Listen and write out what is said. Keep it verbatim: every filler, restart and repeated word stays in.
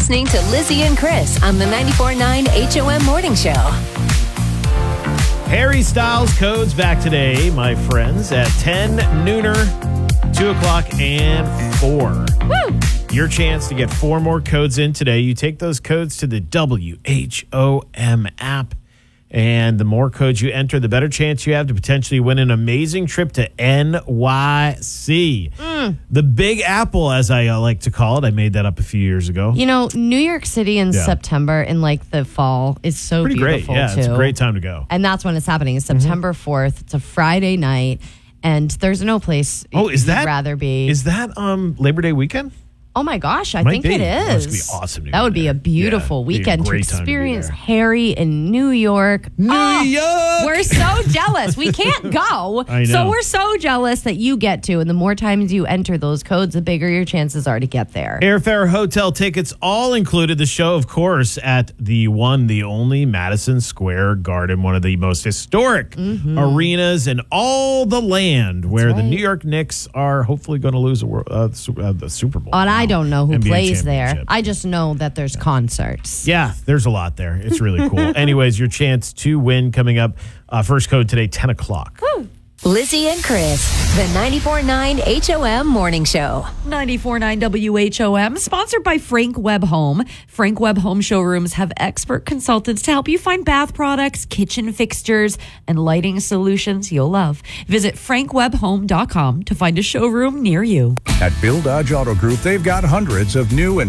listening to Lizzie and Chris on the ninety-four point nine H O M Morning Show. Harry Styles codes back today, my friends, at ten, nooner, two o'clock, and four. Woo! Your chance to get four more codes in today. You take those codes to the W H O M app, and the more codes you enter, the better chance you have to potentially win an amazing trip to N Y C. Mm. The Big Apple, as I uh, like to call it. I made that up a few years ago. You know, New York City in Yeah. September in like the fall is so Pretty beautiful great. Yeah, too. it's a great time to go. And that's when it's happening. It's September fourth. It's a Friday night. And there's no place Oh, is you'd that rather be. Is that um Labor Day weekend? Oh my gosh, I Might think be. it Oh, it's is. gonna be awesome to That be would be there. a beautiful Yeah, it'd be a weekend to great time to be experience there. Harry in New York. New Oh, York! We're so jealous. We can't go. I So know. we're so jealous that you get to. And the more times you enter those codes, the bigger your chances are to get there. Airfare, hotel tickets, all included. The show, of course, at the one, the only Madison Square Garden, one of the most historic arenas in all the land, where the right. New York Knicks are hopefully going to lose a, wor- uh, su- uh, the Super Bowl. And I Wow. don't know who N B A plays there. championship. I just know that there's concerts. Yeah, there's a lot there. It's really cool. Anyways, your chance to win coming up. Uh, first code today, ten o'clock. Lizzie and Chris, the ninety-four point nine H O M Morning Show. ninety-four point nine W H O M, sponsored by Frank Webb Home. Frank Webb Home showrooms have expert consultants to help you find bath products, kitchen fixtures, and lighting solutions you'll love. Visit frank webb home dot com to find a showroom near you. At Bill Dodge Auto Group, they've got hundreds of new and